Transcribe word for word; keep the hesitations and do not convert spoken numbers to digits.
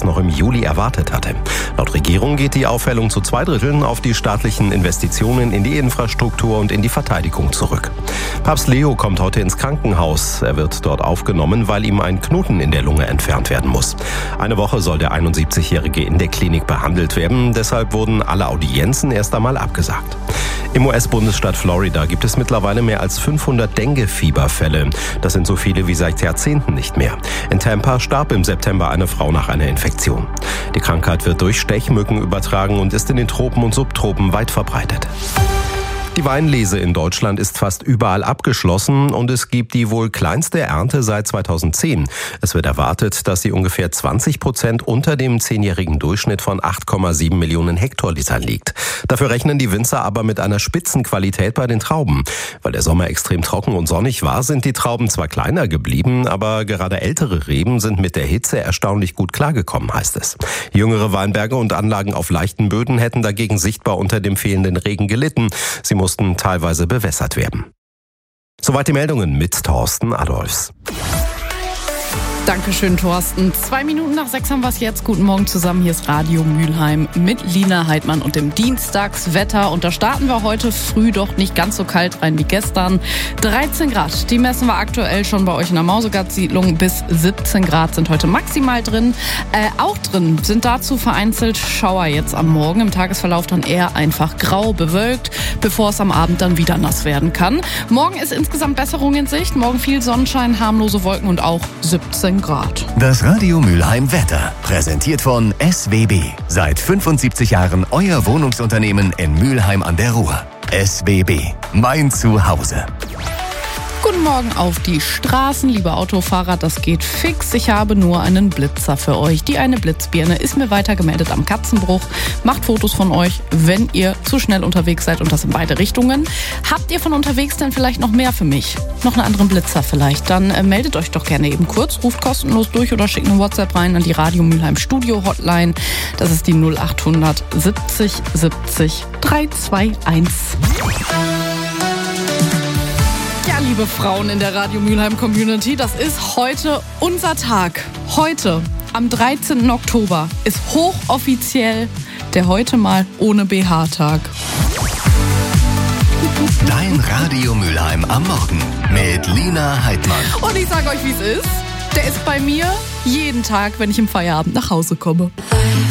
es noch im Juli erwartet hatte. Laut Regierung geht die Aufhellung zu zwei Dritteln auf die staatlichen Investitionen in die Infrastruktur und in die Verteidigung zurück. Papst Leo kommt heute ins Krankenhaus. Er wird dort aufgenommen, weil ihm ein Knoten in der Lunge entfernt werden muss. Eine Woche soll der einundsiebzigjährige in der Klinik behandelt werden. Deshalb wurden alle Audienzen erst einmal abgesagt. Im U S-Bundesstaat Florida gibt es mittlerweile mehr als fünfhundert Dengue-Fieberfälle. Das sind so viele wie seit Jahrzehnten nicht mehr. In Tampa starb im September eine Frau nach einer Infektion. Die Krankheit wird durch Stechmücken übertragen und ist in den Tropen und Subtropen weit verbreitet. Die Weinlese in Deutschland ist fast überall abgeschlossen und es gibt die wohl kleinste Ernte seit zweitausendzehn. Es wird erwartet, dass sie ungefähr zwanzig Prozent unter dem zehnjährigen Durchschnitt von acht Komma sieben Millionen Hektolitern liegt. Dafür rechnen die Winzer aber mit einer Spitzenqualität bei den Trauben. Weil der Sommer extrem trocken und sonnig war, sind die Trauben zwar kleiner geblieben, aber gerade ältere Reben sind mit der Hitze erstaunlich gut klargekommen, heißt es. Jüngere Weinberge und Anlagen auf leichten Böden hätten dagegen sichtbar unter dem fehlenden Regen gelitten. Sie mussten teilweise bewässert werden. Soweit die Meldungen mit Thorsten Adolfs. Dankeschön, Thorsten. Zwei Minuten nach sechs haben wir es jetzt. Guten Morgen zusammen. Hier ist Radio Mülheim mit Lina Heidmann und dem Dienstagswetter. Und da starten wir heute früh doch nicht ganz so kalt rein wie gestern. dreizehn Grad, die messen wir aktuell schon bei euch in der Mausegard-Siedlung. Bis siebzehn Grad sind heute maximal drin. Äh, auch drin sind dazu vereinzelt Schauer jetzt am Morgen. Im Tagesverlauf dann eher einfach grau bewölkt, bevor es am Abend dann wieder nass werden kann. Morgen ist insgesamt Besserung in Sicht. Morgen viel Sonnenschein, harmlose Wolken und auch siebzehn Grad. Das Radio Mülheim Wetter, präsentiert von S W B. Seit fünfundsiebzig Jahren euer Wohnungsunternehmen in Mülheim an der Ruhr. S W B, mein Zuhause. Guten Morgen auf die Straßen, liebe Autofahrer, das geht fix. Ich habe nur einen Blitzer für euch. Die eine Blitzbirne ist mir weitergemeldet am Katzenbruch. Macht Fotos von euch, wenn ihr zu schnell unterwegs seid und das in beide Richtungen. Habt ihr von unterwegs denn vielleicht noch mehr für mich? Noch einen anderen Blitzer vielleicht? Dann äh, meldet euch doch gerne eben kurz, ruft kostenlos durch oder schickt eine WhatsApp rein an die Radio Mülheim Studio Hotline. Das ist die null achthundert siebzig siebzig dreihunderteinundzwanzig. Ja, liebe Frauen in der Radio Mülheim Community, das ist heute unser Tag. Heute, am dreizehnten Oktober, ist hochoffiziell der heute mal ohne B H-Tag. Dein Radio Mülheim am Morgen mit Lina Heidmann. Und ich sage euch, wie es ist. Der ist bei mir jeden Tag, wenn ich im Feierabend nach Hause komme.